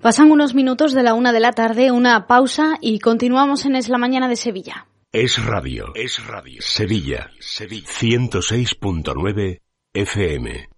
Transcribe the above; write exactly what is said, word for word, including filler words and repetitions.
Pasan unos minutos de la una de la tarde, una pausa y continuamos en Es la Mañana de Sevilla. Es Radio, es Radio. Sevilla, Sevilla. ciento seis punto nueve F M.